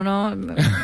no.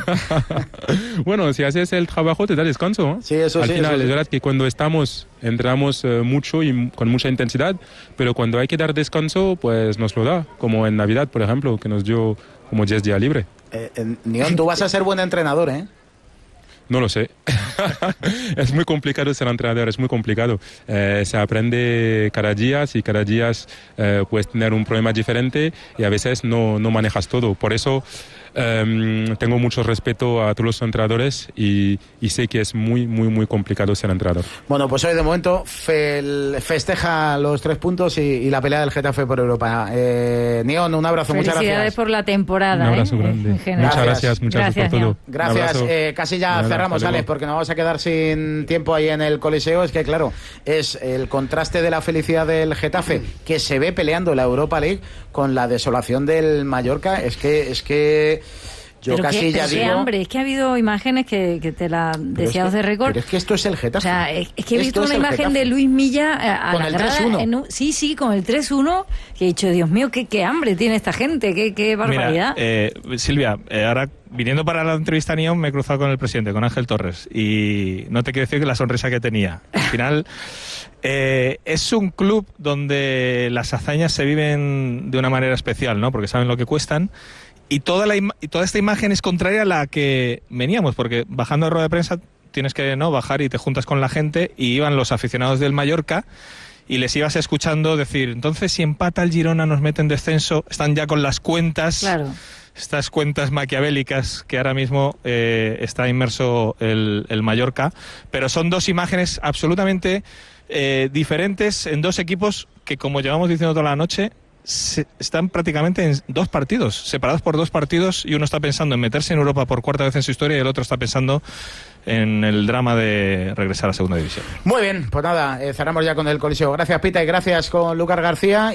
Bueno, si haces el trabajo te da descanso, ¿no? Sí, eso Al sí. final, eso sí. es verdad que cuando entrenamos mucho y con mucha intensidad, pero cuando hay que dar descanso, pues nos lo da, como en Navidad, por ejemplo, que nos dio como 10 días libre. Nión, tú vas a ser buen entrenador, ¿eh? No lo sé. Es muy complicado ser entrenador, es muy complicado. Se aprende cada día y cada día puedes tener un problema diferente y a veces no manejas todo. Por eso tengo mucho respeto a todos los entrenadores y sé que es muy, muy, muy complicado ser entrenador. Bueno, pues hoy de momento festeja los 3 puntos y la pelea del Getafe por Europa. Nión, un abrazo, muchas gracias. Felicidades por la temporada. Un abrazo grande. Muchas gracias por todo. Nión. Gracias. Casi ya cerramos, Alex, porque nos vamos a quedar sin tiempo ahí en el Coliseo. Es que, claro, es el contraste de la felicidad del Getafe, que se ve peleando la Europa League, con la desolación del Mallorca. Es que yo pero casi ya digo... Qué hambre, es que ha habido imágenes que te la deseados de récord. Pero es que esto es el Getafe. O sea, es que he visto una imagen de Luis Milla con la el grada, 3-1. Sí, con el 3-1, que he dicho, Dios mío, qué hambre tiene esta gente, qué barbaridad. Mira, Silvia, ahora viniendo para la entrevista a Nión me he cruzado con el presidente, con Ángel Torres, y no te quiero decir que la sonrisa que tenía. Al final, es un club donde las hazañas se viven de una manera especial, ¿no? Porque saben lo que cuestan. Y toda esta imagen es contraria a la que veníamos, porque bajando de rueda de prensa tienes que bajar y te juntas con la gente, y iban los aficionados del Mallorca y les ibas escuchando decir, entonces si empata el Girona nos mete en descenso. Están ya con las cuentas, claro. Estas cuentas maquiavélicas que ahora mismo está inmerso el Mallorca, pero son dos imágenes absolutamente diferentes en dos equipos que, como llevamos diciendo toda la noche, están prácticamente en 2 partidos, separados por 2 partidos, y uno está pensando en meterse en Europa por 4ª vez en su historia y el otro está pensando en el drama de regresar a Segunda División. Muy bien, pues nada, cerramos ya con el Coliseo. Gracias, Pita, y gracias con Lucas García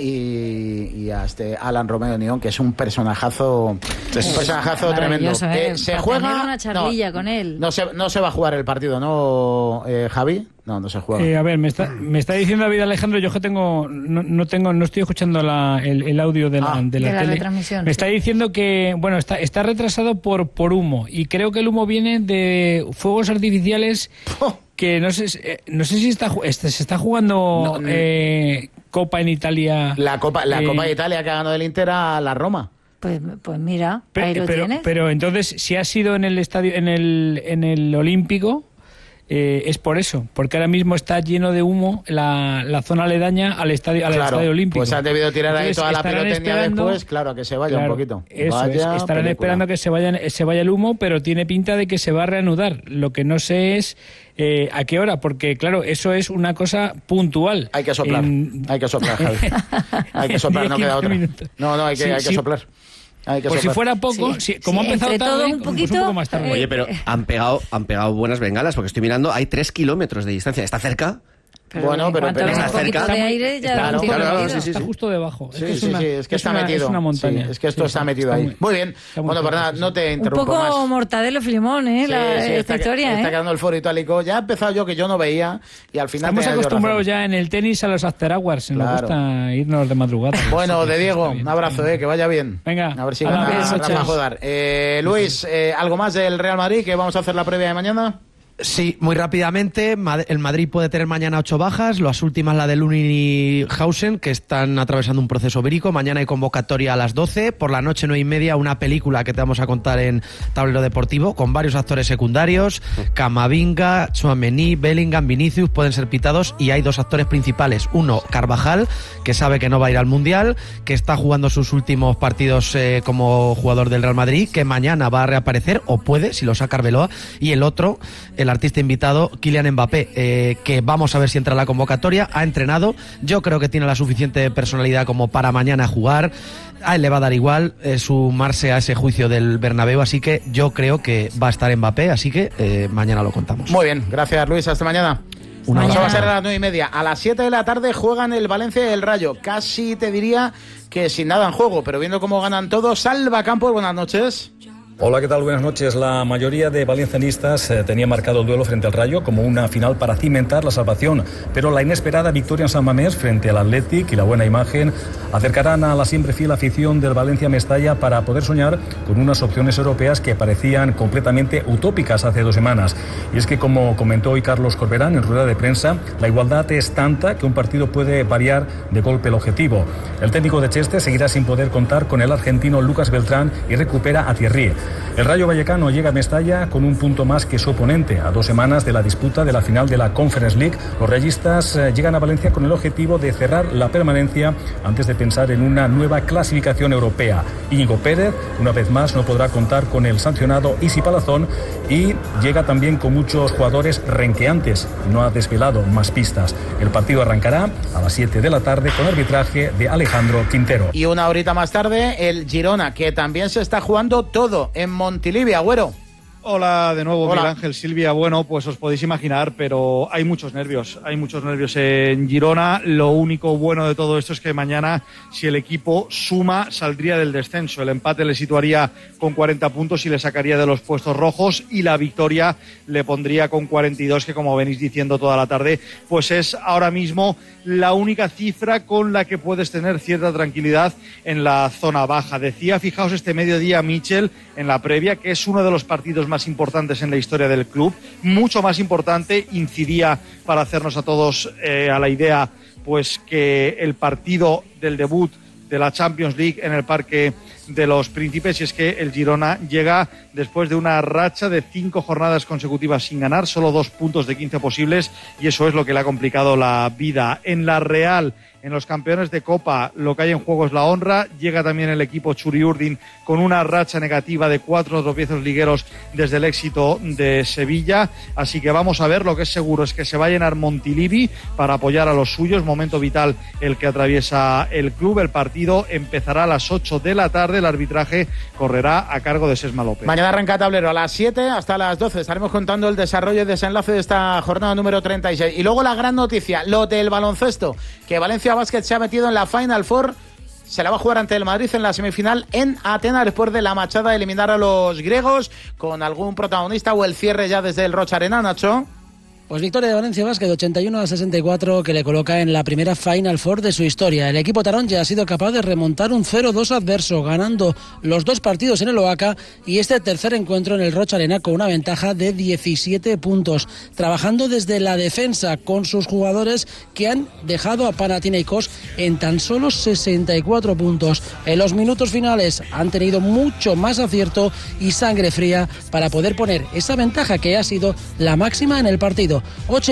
y a Alan Romeo Nión, que es un personajazo tremendo. Se juega una charlilla con él. No se va a jugar el partido, ¿no, Javi? No se juega. A ver, me está diciendo David Alejandro, yo que no estoy escuchando el audio de la tele. Retransmisión. Me está diciendo que, bueno, está retrasado por humo, y creo que el humo viene de fuegos artificiales que no sé si se está jugando Copa en Italia. La Copa de Italia que ha ganado el Inter a la Roma. Pues mira, ahí lo tienes. Pero entonces, si ha sido en el estadio, en el Olímpico, es por eso, porque ahora mismo está lleno de humo la zona aledaña al estadio Olímpico. Pues han debido tirar ahí toda la pirotecnia después, a que se vaya un poquito. Estarán esperando que se vaya el humo, pero tiene pinta de que se va a reanudar. Lo que no sé es a qué hora, porque claro, eso es una cosa puntual. Hay que soplar, Javi. Hay que soplar, no queda otra. No, hay que soplar. Pues si fuera poco, como ha empezado tarde, un poquito, un poco más tarde. Oye, pero han pegado buenas bengalas, porque estoy mirando, hay 3 kilómetros de distancia. ¿Está cerca? Pero bueno, pero está cerca de aire ya está justo debajo. Es que está metido. Es una montaña. Es que esto está metido ahí. Muy bien. Bueno, pues nada, no te interrumpo más. Un poco Mortadelo Filemón, esta historia. Está quedando el foro itálico. Ya he empezado yo, que yo no veía, y al final estamos acostumbrados ya en el tenis a los after hours. Nos gusta irnos de madrugada. Bueno, de Diego, un abrazo, que vaya bien. Venga, a ver si gana Rafa Jodar. Luis, ¿algo más del Real Madrid, que vamos a hacer la previa de mañana? Sí, muy rápidamente, el Madrid puede tener mañana 8 bajas, las últimas la de Lunin y Hausen, que están atravesando un proceso vírico. Mañana hay convocatoria a las 12, por la noche 9:30 una película que te vamos a contar en Tablero Deportivo, con varios actores secundarios, Camavinga, Tchouaméni, Bellingham, Vinicius, pueden ser pitados, y hay 2 actores principales, uno Carvajal, que sabe que no va a ir al Mundial, que está jugando sus últimos partidos como jugador del Real Madrid, que mañana va a reaparecer, o puede, si lo saca Arbeloa, y el otro, el artista invitado, Kylian Mbappé, que vamos a ver si entra a la convocatoria. Ha entrenado, yo creo que tiene la suficiente personalidad como para mañana jugar. A él le va a dar igual sumarse a ese juicio del Bernabéu, así que yo creo que va a estar Mbappé, así que mañana lo contamos. Muy bien, gracias Luis, hasta mañana. Eso va a ser a las 9:30. A las 7 de la tarde juegan el Valencia y el Rayo. Casi te diría que sin nada en juego, pero viendo cómo ganan todos. Salva Campos, buenas noches. Hola, ¿qué tal? Buenas noches. La mayoría de valencianistas tenía marcado el duelo frente al Rayo como una final para cimentar la salvación, pero la inesperada victoria en San Mamés frente al Athletic y la buena imagen acercarán a la siempre fiel afición del Valencia Mestalla para poder soñar con unas opciones europeas que parecían completamente utópicas hace 2 semanas. Y es que, como comentó hoy Carlos Corberán en rueda de prensa, la igualdad es tanta que un partido puede variar de golpe el objetivo. El técnico de Cheste seguirá sin poder contar con el argentino Lucas Beltrán y recupera a Thierry. El Rayo Vallecano llega a Mestalla con un punto más que su oponente. A 2 semanas de la disputa de la final de la Conference League, los rayistas llegan a Valencia con el objetivo de cerrar la permanencia antes de pensar en una nueva clasificación europea. Íñigo Pérez, una vez más, no podrá contar con el sancionado Isi Palazón y llega también con muchos jugadores renqueantes. No ha desvelado más pistas. El partido arrancará a las 7 de la tarde con arbitraje de Alejandro Quintero. Y una horita más tarde, el Girona, que también se está jugando todo en Montilivi, Agüero. Hola de nuevo, Hola. Miguel Ángel, Silvia. Bueno, pues os podéis imaginar, pero hay muchos nervios en Girona. Lo único bueno de todo esto es que mañana, si el equipo suma, saldría del descenso. El empate le situaría con 40 puntos y le sacaría de los puestos rojos, y la victoria le pondría con 42, que, como venís diciendo toda la tarde, pues es ahora mismo la única cifra con la que puedes tener cierta tranquilidad en la zona baja. Decía, fijaos, este mediodía Michel en la previa, que es uno de los partidos más importantes en la historia del club, mucho más importante, incidía para hacernos a todos a la idea, pues que el partido del debut de la Champions League en el Parque de los Príncipes, y es que el Girona llega después de una racha de 5 jornadas consecutivas sin ganar, solo 2 puntos de 15 posibles, y eso es lo que le ha complicado la vida. En la Real, en los campeones de Copa, lo que hay en juego es la honra. Llega también el equipo Churiurdin con una racha negativa de 4 tropiezos ligueros desde el éxito de Sevilla. Así que vamos a ver. Lo que es seguro es que se va a llenar Montilivi para apoyar a los suyos. Momento vital el que atraviesa el club. El partido empezará a las 8 de la tarde. El arbitraje correrá a cargo de Sesma López. Mañana arranca tablero a las 7 hasta las 12. Estaremos contando el desarrollo y desenlace de esta jornada número 36. Y luego la gran noticia, lo del baloncesto, que Valencia Basket se ha metido en la Final Four. Se la va a jugar ante el Madrid en la semifinal en Atenas, después de la machada de eliminar a los griegos, con algún protagonista o el cierre ya desde el Rocha Arena, Nacho. Pues victoria de Valencia Basket 81-64, que le coloca en la primera Final Four de su historia. El equipo taronja ha sido capaz de remontar un 0-2 adverso, ganando los 2 partidos en el Oaca y este tercer encuentro en el Rocha Arena con una ventaja de 17 puntos. Trabajando desde la defensa con sus jugadores, que han dejado a Panathinaikos en tan solo 64 puntos. En los minutos finales han tenido mucho más acierto y sangre fría para poder poner esa ventaja, que ha sido la máxima en el partido.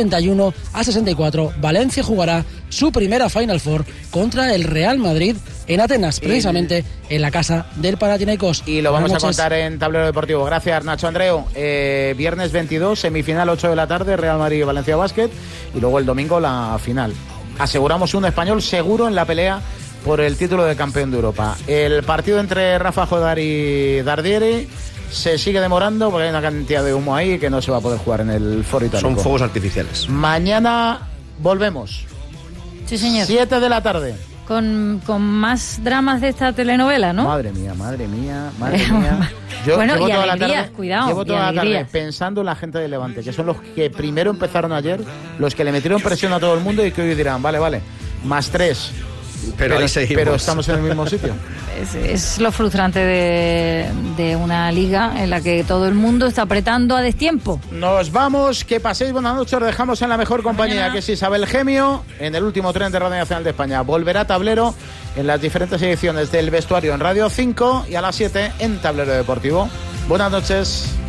81-64, Valencia jugará su primera Final Four contra el Real Madrid en Atenas, precisamente en la casa del Panathinaikos. Y lo vamos a contar en Tablero Deportivo. Gracias, Nacho Andreu. Viernes 22, semifinal 8 de la tarde, Real Madrid y Valencia Basket, y luego el domingo la final. Aseguramos un español seguro en la pelea por el título de campeón de Europa. El partido entre Rafa Jodar y Dardieri se sigue demorando porque hay una cantidad de humo ahí que no se va a poder jugar en el Foro Itálico. Son fuegos artificiales. Mañana volvemos. Sí, señor. 7 de la tarde. Con más dramas de esta telenovela, ¿no? Madre mía, madre mía, madre mía. Yo bueno, llevo y toda alegrías, la tarde, cuidado. llevo toda la tarde alegrías. pensando en la gente de Levante, que son los que primero empezaron ayer, los que le metieron presión a todo el mundo y que hoy dirán, vale, más 3. Pero ahí seguimos. Pero estamos en el mismo sitio. Es lo frustrante de una liga en la que todo el mundo está apretando a destiempo. Nos vamos, que paséis buenas noches, os dejamos en la mejor compañía, que es Isabel Gemio, en el último tren de Radio Nacional de España. Volverá Tablero en las diferentes ediciones del vestuario en Radio 5 y a las 7 en Tablero Deportivo. Buenas noches.